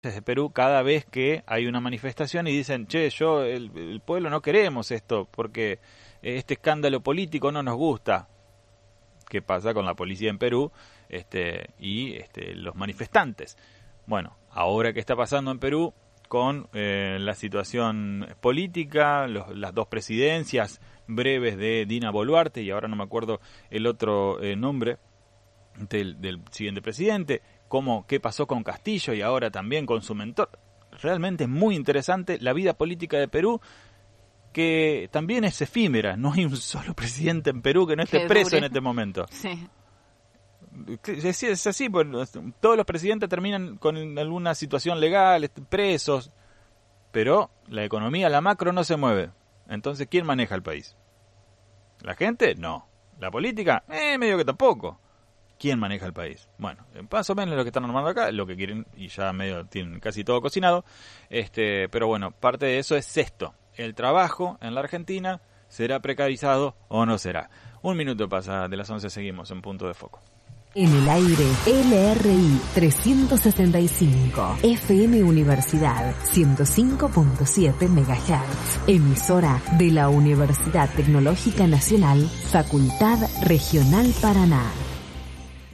de Perú cada vez que hay una manifestación y dicen, che, el pueblo no queremos esto porque este escándalo político no nos gusta. ¿Qué pasa con la policía en Perú y los manifestantes? Bueno, ahora que está pasando en Perú con la situación política, las dos presidencias breves de Dina Boluarte y ahora no me acuerdo el otro nombre del siguiente presidente, qué pasó con Castillo y ahora también con su mentor. Realmente es muy interesante la vida política de Perú, que también es efímera. No hay un solo presidente en Perú que no esté preso en este momento. Sí. Es así, pues, todos los presidentes terminan con alguna situación legal, presos, pero la economía, la macro, no se mueve. Entonces, ¿quién maneja el país? ¿La gente? No. ¿La política? Medio que tampoco. ¿Quién maneja el país? Bueno, más o menos lo que están armando acá, lo que quieren, y ya medio tienen casi todo cocinado. Pero bueno, parte de eso es esto. El trabajo en la Argentina, ¿será precarizado o no será? 1 minuto pasa de las 11, seguimos en Punto de Foco. En el aire, LRI 365, FM Universidad 105.7 MHz, emisora de la Universidad Tecnológica Nacional, Facultad Regional Paraná.